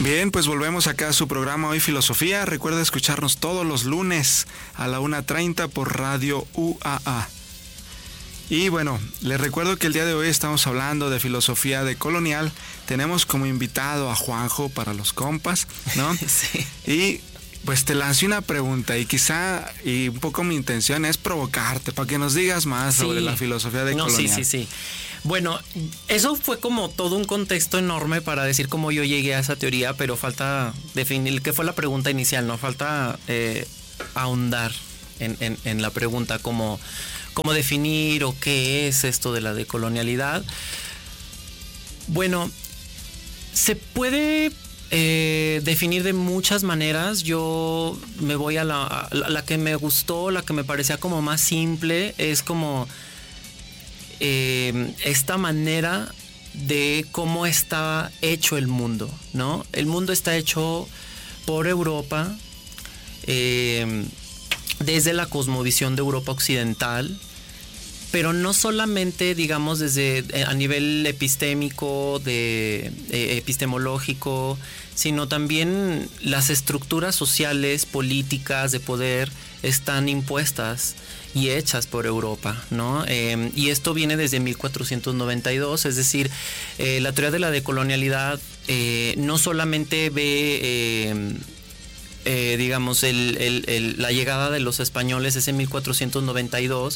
Bien, pues volvemos acá a su programa Hoy Filosofía. Recuerda escucharnos todos los lunes a la 1:30 por Radio UAA. Y bueno, les recuerdo que el día de hoy estamos hablando de filosofía decolonial. Tenemos como invitado a Juanjo para los compas, ¿no? Sí. Y pues te lancé una pregunta y quizá, y un poco mi intención es provocarte para que nos digas más sobre la filosofía decolonial. No, sí. Bueno, eso fue como todo un contexto enorme para decir cómo yo llegué a esa teoría, pero falta definir qué fue la pregunta inicial, ¿no? Falta ahondar en la pregunta, cómo definir o qué es esto de la decolonialidad. Bueno, se puede definir de muchas maneras. Yo me voy a la que me gustó, la que me parecía como más simple, es como esta manera de cómo está hecho el mundo, ¿no? El mundo está hecho por Europa, desde la cosmovisión de Europa occidental, pero no solamente, digamos, desde a nivel epistémico, epistemológico, sino también las estructuras sociales, políticas de poder están impuestas y hechas por Europa, ¿no? Y esto viene desde 1492, es decir, la teoría de la decolonialidad no solamente ve digamos, la llegada de los españoles es en 1492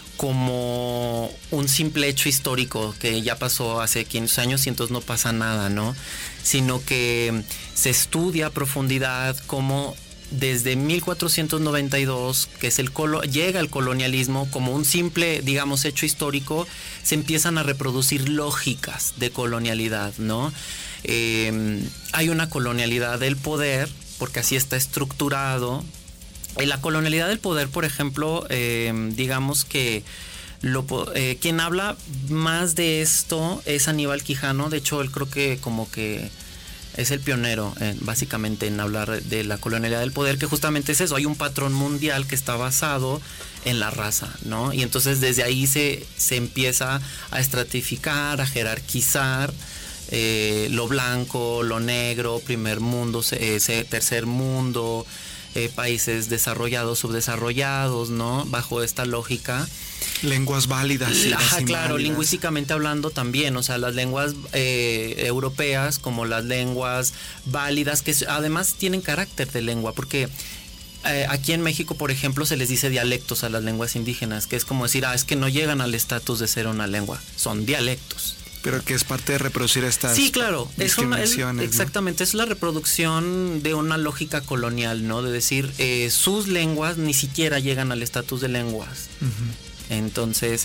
como un simple hecho histórico que ya pasó hace 500 años y entonces no pasa nada, ¿no? Sino que se estudia a profundidad cómo desde 1492, que es llega el colonialismo como un simple, digamos, hecho histórico, se empiezan a reproducir lógicas de colonialidad, ¿no? Hay una colonialidad del poder, porque así está estructurado. La colonialidad del poder, por ejemplo, digamos que quien habla más de esto es Aníbal Quijano. De hecho, él creo que como que es el pionero, básicamente, en hablar de la colonialidad del poder, que justamente es eso. Hay un patrón mundial que está basado en la raza, ¿no? Y entonces desde ahí se empieza a estratificar, a jerarquizar lo blanco, lo negro, primer mundo, tercer mundo, países desarrollados, subdesarrollados, ¿no? Bajo esta lógica. Lenguas válidas. Claro, lingüísticamente hablando también, o sea, las lenguas europeas como las lenguas válidas, que además tienen carácter de lengua, porque aquí en México, por ejemplo, se les dice dialectos a las lenguas indígenas, que es como decir, es que no llegan al estatus de ser una lengua, son dialectos. Pero que es parte de reproducir estas discriminaciones. Exactamente, ¿no? Es la reproducción de una lógica colonial, ¿no? De decir, sus lenguas ni siquiera llegan al estatus de lenguas. Uh-huh. Entonces,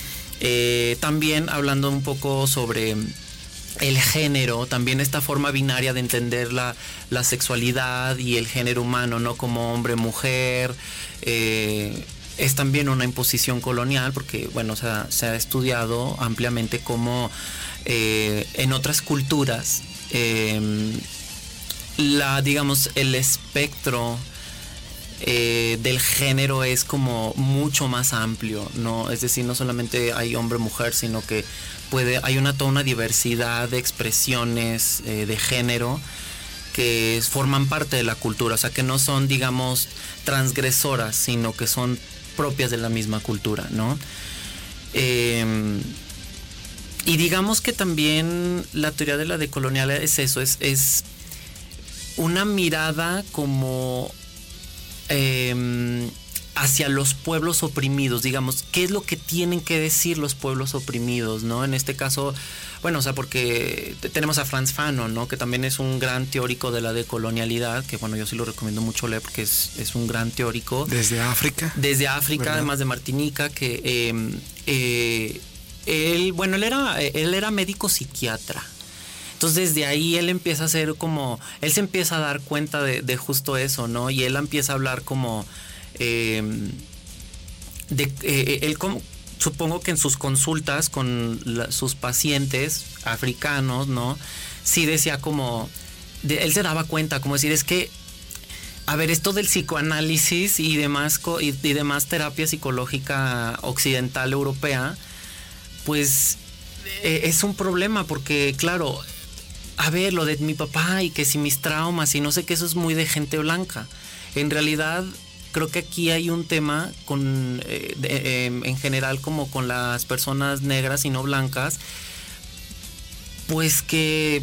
también hablando un poco sobre el género, también esta forma binaria de entender la sexualidad y el género humano, ¿no? Como hombre, mujer, es también una imposición colonial, porque bueno, o sea, se ha estudiado ampliamente cómo en otras culturas digamos, el espectro del género es como mucho más amplio, ¿no? Es decir, no solamente hay hombre-mujer, sino que hay toda una diversidad de expresiones de género que forman parte de la cultura, o sea, que no son, digamos, transgresoras, sino que son propias de la misma cultura, ¿no? Y digamos que también la teoría de la decolonialidad es eso, es una mirada como hacia los pueblos oprimidos, digamos, qué es lo que tienen que decir los pueblos oprimidos, ¿no? En este caso, bueno, o sea, porque tenemos a Frantz Fanon, ¿no? Que también es un gran teórico de la decolonialidad, que bueno, yo sí lo recomiendo mucho leer porque es un gran teórico. Desde África. Desde África, ¿verdad? Además de Martinica, que él era médico psiquiatra. Entonces desde ahí él empieza a hacer como, él se empieza a dar cuenta de justo eso, ¿no? Y él empieza a hablar como él como, supongo que en sus consultas con sus pacientes africanos, ¿no? Sí decía como, él se daba cuenta, como decir, es que, a ver, esto del psicoanálisis y demás terapia psicológica occidental europea, pues es un problema porque, claro, a ver, lo de mi papá y que si mis traumas y no sé qué, eso es muy de gente blanca. En realidad, creo que aquí hay un tema en general como con las personas negras y no blancas, pues que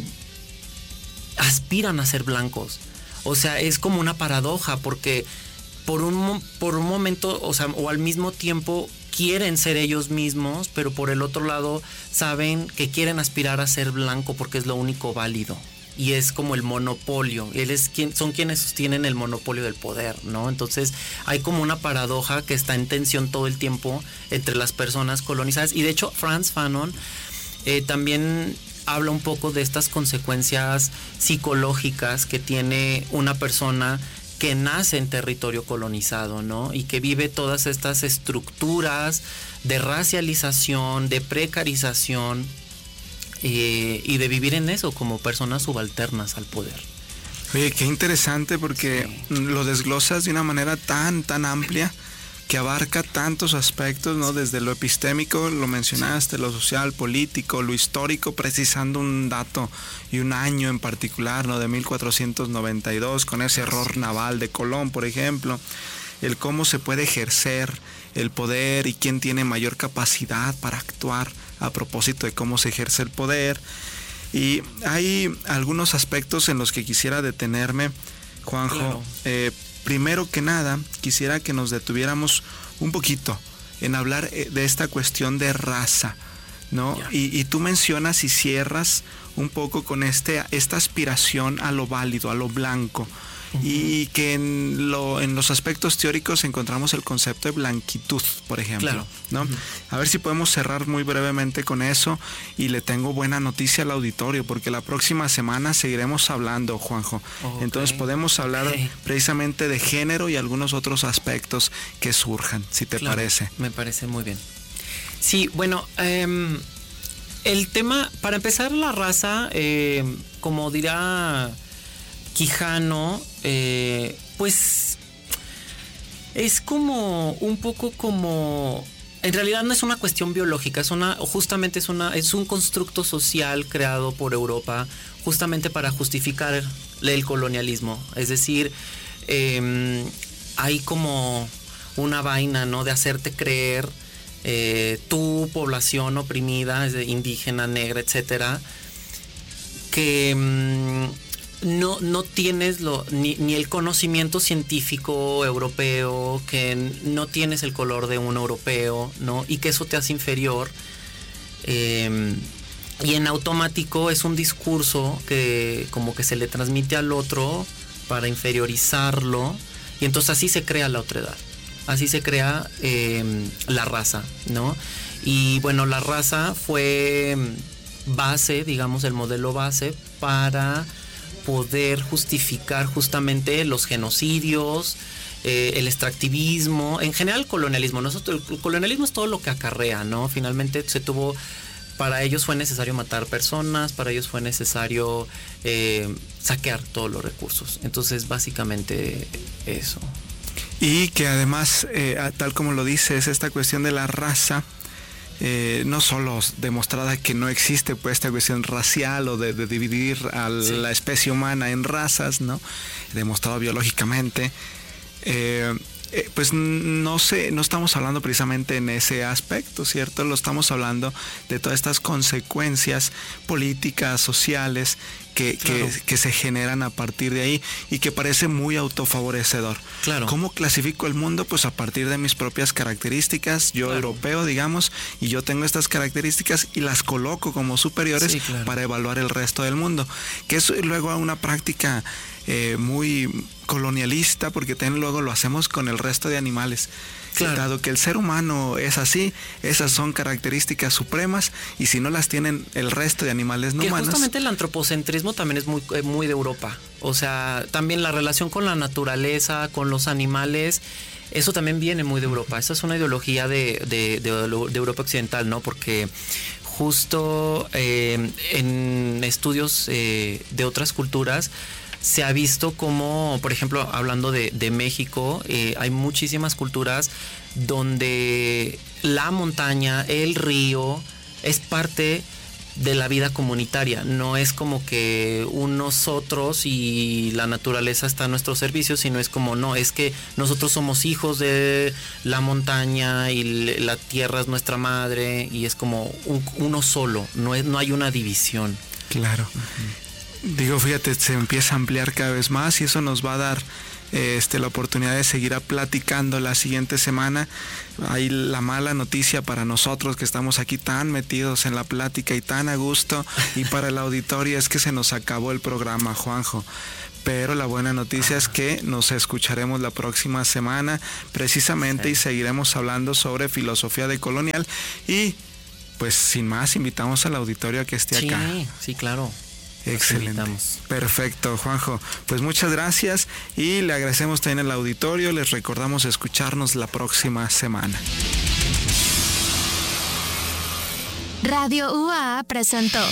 aspiran a ser blancos. O sea, es como una paradoja porque por un momento, o sea, o al mismo tiempo quieren ser ellos mismos, pero por el otro lado saben que quieren aspirar a ser blanco porque es lo único válido. Y es como el monopolio. Son quienes sostienen el monopolio del poder, ¿no? Entonces hay como una paradoja que está en tensión todo el tiempo entre las personas colonizadas. Y de hecho Frantz Fanon también habla un poco de estas consecuencias psicológicas que tiene una persona que nace en territorio colonizado, ¿no? Y que vive todas estas estructuras de racialización, de precarización y de vivir en eso como personas subalternas al poder. Oye, qué interesante porque lo desglosas de una manera tan amplia que abarca tantos aspectos, ¿no? Desde lo epistémico, lo mencionaste, lo social, político, lo histórico, precisando un dato y un año en particular, ¿no? De 1492, con ese error naval de Colón, por ejemplo, el cómo se puede ejercer el poder y quién tiene mayor capacidad para actuar a propósito de cómo se ejerce el poder. Y hay algunos aspectos en los que quisiera detenerme, Juanjo. Claro. Primero que nada, quisiera que nos detuviéramos un poquito en hablar de esta cuestión de raza, ¿no? Yeah. Y tú mencionas y cierras un poco con esta aspiración a lo válido, a lo blanco. Y que en los aspectos teóricos encontramos el concepto de blanquitud, por ejemplo, claro, ¿no? A ver si podemos cerrar muy brevemente con eso, y le tengo buena noticia al auditorio, porque la próxima semana seguiremos hablando, Juanjo. Okay. Entonces podemos hablar precisamente de género y algunos otros aspectos que surjan, si te parece. Me parece muy bien. Sí, bueno, el tema, para empezar, la raza, como dirá Quijano, pues es como un poco como, en realidad no es una cuestión biológica, es un constructo social creado por Europa justamente para justificar el colonialismo. Es decir, hay como una vaina, ¿no? De hacerte creer, tu población oprimida, indígena, negra, etcétera, que no tienes ni el conocimiento científico europeo, que no tienes el color de un europeo, ¿no? Y que eso te hace inferior. Y en automático es un discurso que como que se le transmite al otro para inferiorizarlo, y entonces así se crea la otredad, así se crea la raza, ¿no? Y bueno, la raza fue base, digamos, el modelo base para poder justificar justamente los genocidios, el extractivismo, en general el colonialismo. El colonialismo es todo lo que acarrea, ¿no? Finalmente para ellos fue necesario matar personas, para ellos fue necesario saquear todos los recursos. Entonces, básicamente eso. Y que además, tal como lo dices, esta cuestión de la raza, no solo demostrada que no existe pues esta cuestión racial o de dividir a la especie humana en razas, ¿no? Demostrado biológicamente, pues no estamos hablando precisamente en ese aspecto, ¿cierto? Lo estamos hablando de todas estas consecuencias políticas, sociales que se generan a partir de ahí, y que parece muy autofavorecedor. Claro. ¿Cómo clasifico el mundo? Pues a partir de mis propias características, yo europeo, digamos, y yo tengo estas características y las coloco como superiores para evaluar el resto del mundo, que es luego una práctica muy colonialista, porque también luego lo hacemos con el resto de animales. Claro. Dado que el ser humano es así, esas son características supremas, y si no las tienen el resto de animales no humanos. Que justamente el antropocentrismo también es muy de Europa. O sea, también la relación con la naturaleza, con los animales, eso también viene muy de Europa. Esa es una ideología de Europa occidental, ¿no? Porque justo en estudios de otras culturas se ha visto como, por ejemplo, hablando de México, hay muchísimas culturas donde la montaña, el río, es parte de la vida comunitaria. No es como que nosotros y la naturaleza está a nuestro servicio, sino es como, no, es que nosotros somos hijos de la montaña y la tierra es nuestra madre, y es como uno solo, no hay una división. Claro. Digo, fíjate, se empieza a ampliar cada vez más y eso nos va a dar la oportunidad de seguir platicando la siguiente semana. Hay la mala noticia para nosotros que estamos aquí tan metidos en la plática y tan a gusto, y para el auditorio es que se nos acabó el programa, Juanjo. Pero la buena noticia es que nos escucharemos la próxima semana precisamente, y seguiremos hablando sobre filosofía decolonial. Y pues sin más, invitamos al auditorio a que esté acá. Sí, claro. Excelente. Perfecto, Juanjo. Pues muchas gracias y le agradecemos también al auditorio. Les recordamos escucharnos la próxima semana. Radio UAA presentó.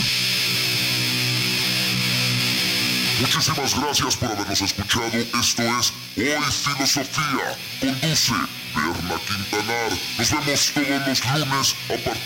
Muchísimas gracias por habernos escuchado. Esto es Hoy Filosofía. Conduce Berna Quintanar. Nos vemos todos los lunes a partir